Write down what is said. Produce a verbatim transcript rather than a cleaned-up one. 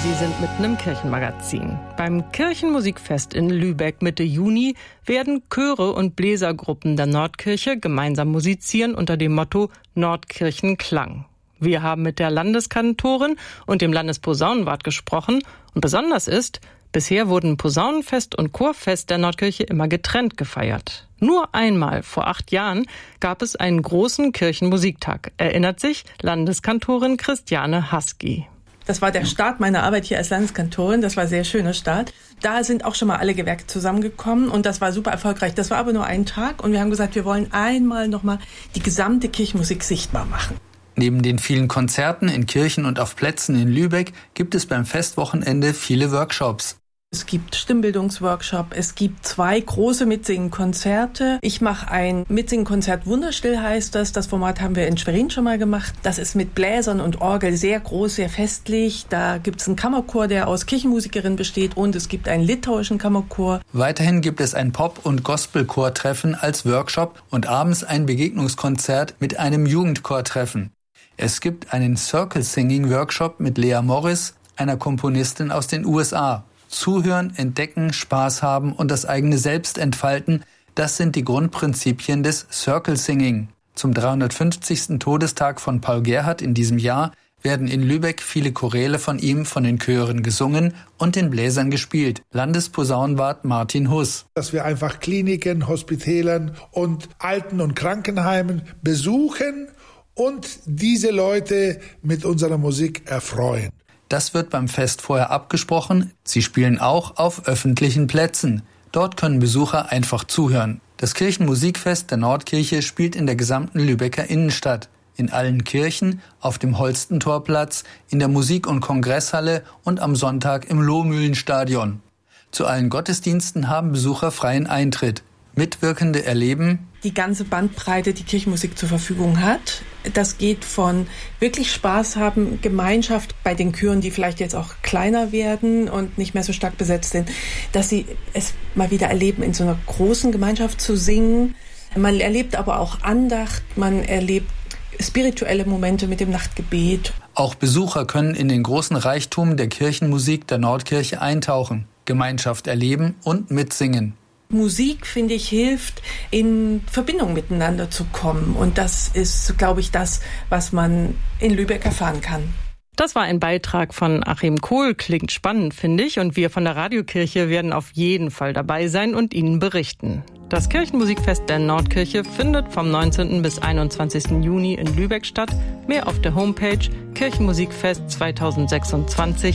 Sie sind mitten im Kirchenmagazin. Beim Kirchenmusikfest in Lübeck Mitte Juni werden Chöre und Bläsergruppen der Nordkirche gemeinsam musizieren unter dem Motto Nordkirchenklang. Wir haben mit der Landeskantorin und dem Landesposaunenwart gesprochen und besonders ist, bisher wurden Posaunenfest und Chorfest der Nordkirche immer getrennt gefeiert. Nur einmal, vor acht Jahren, gab es einen großen Kirchenmusiktag, erinnert sich Landeskantorin Christiane Haski. Das war der Start meiner Arbeit hier als Landeskantorin. Das war ein sehr schöner Start. Da sind auch schon mal alle Gewerke zusammengekommen und das war super erfolgreich. Das war aber nur ein Tag und wir haben gesagt, wir wollen einmal nochmal die gesamte Kirchenmusik sichtbar machen. Neben den vielen Konzerten in Kirchen und auf Plätzen in Lübeck gibt es beim Festwochenende viele Workshops. Es gibt Stimmbildungsworkshop, es gibt zwei große Mitsingen-Konzerte. Ich mache ein Mitsingen-Konzert Wunderstill heißt das. Das Format haben wir in Schwerin schon mal gemacht. Das ist mit Bläsern und Orgel sehr groß, sehr festlich. Da gibt es einen Kammerchor, der aus Kirchenmusikerinnen besteht und es gibt einen litauischen Kammerchor. Weiterhin gibt es ein Pop- und Gospelchor-Treffen als Workshop und abends ein Begegnungskonzert mit einem Jugendchor-Treffen. Es gibt einen Circle-Singing-Workshop mit Lea Morris, einer Komponistin aus den U S A. Zuhören, entdecken, Spaß haben und das eigene Selbst entfalten, das sind die Grundprinzipien des Circle Singing. Zum dreihundertfünfzigsten Todestag von Paul Gerhardt in diesem Jahr werden in Lübeck viele Choräle von ihm von den Chören gesungen und den Bläsern gespielt. Landesposaunenwart Martin Huss. Dass wir einfach Kliniken, Hospitälern und Alten- und Krankenheimen besuchen und diese Leute mit unserer Musik erfreuen. Das wird beim Fest vorher abgesprochen. Sie spielen auch auf öffentlichen Plätzen. Dort können Besucher einfach zuhören. Das Kirchenmusikfest der Nordkirche spielt in der gesamten Lübecker Innenstadt. In allen Kirchen, auf dem Holstentorplatz, in der Musik- und Kongresshalle und am Sonntag im Lohmühlenstadion. Zu allen Gottesdiensten haben Besucher freien Eintritt. Mitwirkende erleben die ganze Bandbreite, die Kirchenmusik zur Verfügung hat. Das geht von wirklich Spaß haben, Gemeinschaft bei den Chören, die vielleicht jetzt auch kleiner werden und nicht mehr so stark besetzt sind, dass sie es mal wieder erleben, in so einer großen Gemeinschaft zu singen. Man erlebt aber auch Andacht, man erlebt spirituelle Momente mit dem Nachtgebet. Auch Besucher können in den großen Reichtum der Kirchenmusik der Nordkirche eintauchen, Gemeinschaft erleben und mitsingen. Musik, finde ich, hilft, in Verbindung miteinander zu kommen. Und das ist, glaube ich, das, was man in Lübeck erfahren kann. Das war ein Beitrag von Achim Kohl. Klingt spannend, finde ich. Und wir von der Radiokirche werden auf jeden Fall dabei sein und Ihnen berichten. Das Kirchenmusikfest der Nordkirche findet vom neunzehnten bis einundzwanzigsten Juni in Lübeck statt. Mehr auf der Homepage kirchenmusikfest zweitausendsechsundzwanzig